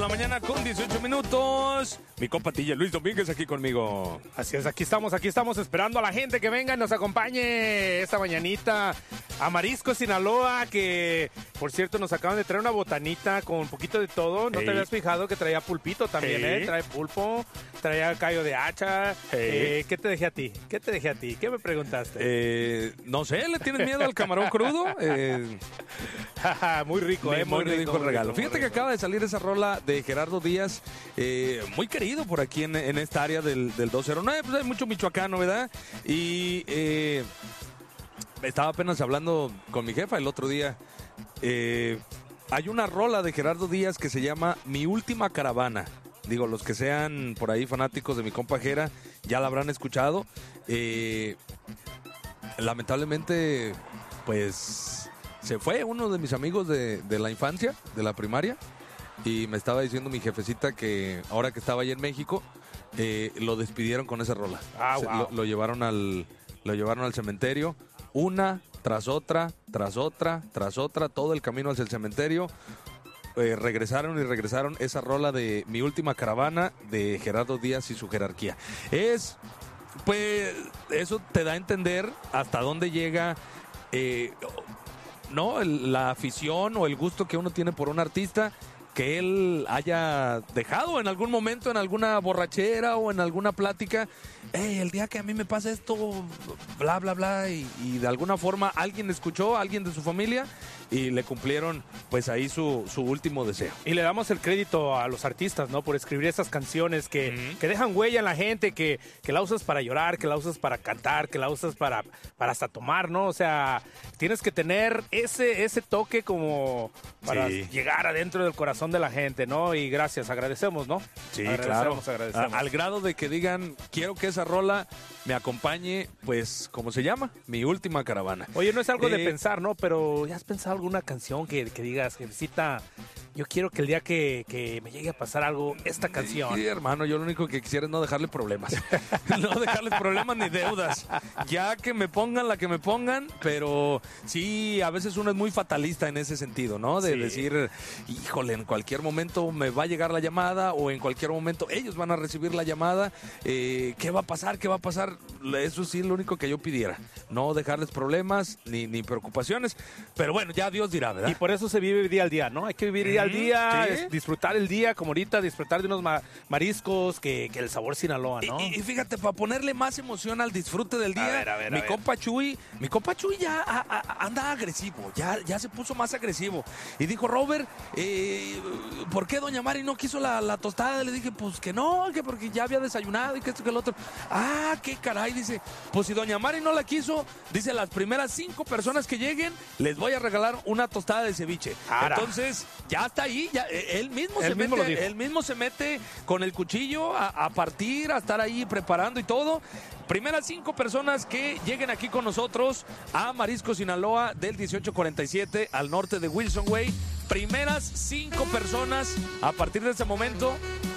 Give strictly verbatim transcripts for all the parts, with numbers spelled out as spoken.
La mañana con dieciocho minutos. Mi compa Tilla Luis Domínguez aquí conmigo. Así es, aquí estamos, aquí estamos esperando a la gente que venga y nos acompañe esta mañanita a Mariscos Sinaloa, que por cierto nos acaban de traer una botanita con un poquito de todo. ¿No Hey. te habías fijado que traía pulpito también, Hey. eh? Trae pulpo, traía callo de hacha. Hey. Eh, ¿Qué te dejé a ti? ¿Qué te dejé a ti? ¿Qué me preguntaste? Eh, no sé, ¿le tienes miedo al camarón crudo? Eh, muy rico, eh, muy muy rico rico el regalo. muy Fíjate que rico. acaba de salir esa rola de Gerardo Díaz, eh, muy querido por aquí en, en esta área del, del dos cero nueve. Pues hay mucho michoacano, ¿verdad? Y eh, estaba apenas hablando con mi jefa el otro día. Eh, hay una rola de Gerardo Díaz que se llama Mi Última Caravana. Digo, los que sean por ahí fanáticos de mi compa Jera ya la habrán escuchado. Eh, lamentablemente, pues se fue uno de mis amigos de, de la infancia, de la primaria, y me estaba diciendo mi jefecita que ahora que estaba allá en México, eh, lo despidieron con esa rola. Ah, Se- wow. lo, lo llevaron al, lo llevaron al cementerio, una tras otra, tras otra, tras otra, todo el camino hacia el cementerio. Eh, regresaron y regresaron esa rola de Mi Última Caravana de Gerardo Díaz y su jerarquía. Es, pues, eso te da a entender hasta dónde llega, eh, ¿no? El- la afición o el gusto que uno tiene por un artista que él haya dejado en algún momento, en alguna borrachera o en alguna plática. Hey, el día que a mí me pasa esto, bla, bla, bla, y, y de alguna forma alguien escuchó, alguien de su familia, y le cumplieron pues ahí su, su último deseo. Y le damos el crédito a los artistas, ¿no? Por escribir esas canciones que, uh-huh. que dejan huella en la gente, que, que la usas para llorar, que la usas para cantar, que la usas para, para hasta tomar, ¿no? O sea, tienes que tener ese, ese toque como para Sí. llegar adentro del corazón de la gente, ¿no? Y gracias, agradecemos, ¿no? Sí, agradecemos, claro. agradecemos. A- al grado de que digan, quiero que esa rola me acompañe, pues, ¿cómo se llama? Mi Última Caravana. Oye, no es algo Eh, de pensar, ¿no? Pero ¿ya has pensado alguna canción que, que digas, jefecita, yo quiero que el día que, que me llegue a pasar algo, esta canción? Sí, hermano, yo lo único que quisiera es no dejarle problemas. No dejarles problemas ni deudas. Ya que me pongan la que me pongan, pero sí, a veces uno es muy fatalista en ese sentido, ¿no? De Sí. decir, híjole, en cualquier momento me va a llegar la llamada o en cualquier momento ellos van a recibir la llamada. Eh, ¿Qué va a pasar? ¿Qué va a pasar? Eso sí es lo único que yo pidiera. No dejarles problemas ni, ni preocupaciones. Pero bueno, ya Dios dirá, ¿verdad? Y por eso se vive día al día, ¿no? Hay que vivir día al día, sí. es disfrutar el día, como ahorita, disfrutar de unos ma- mariscos que, que el sabor Sinaloa, ¿no? Y, y- y fíjate, para ponerle más emoción al disfrute del día, A ver, a ver, a mi ver. compa Chuy, mi compa Chuy ya a- a- anda agresivo, ya, ya se puso más agresivo. Y dijo, Robert, eh, ¿por qué doña Mari no quiso la, la tostada? Le dije, pues que no, que porque ya había desayunado y que esto que el otro. Ah, qué caray, dice, pues si doña Mari no la quiso, dice, las primeras cinco personas que lleguen, les voy a regalar una tostada de ceviche. Ara. Entonces, ya está ahí, ya, eh, él mismo Él se mismo lo mete, dijo. él mismo se mete con el cuchillo a, a partir, a estar ahí preparando y todo. Primeras cinco personas que lleguen aquí con nosotros a Marisco Sinaloa del dieciocho cuarenta y siete al norte de Wilson Way. Primeras cinco personas, a partir de ese momento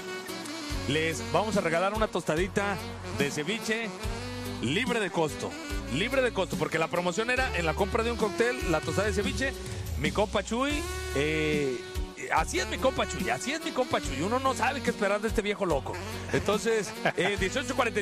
les vamos a regalar una tostadita de ceviche libre de costo. Libre de costo, porque la promoción era en la compra de un cóctel, la tostada de ceviche. Mi compa Chuy, eh, así es mi compa Chuy, así es mi compa Chuy. Uno no sabe qué esperar de este viejo loco. Entonces, eh, dieciocho cuarenta y siete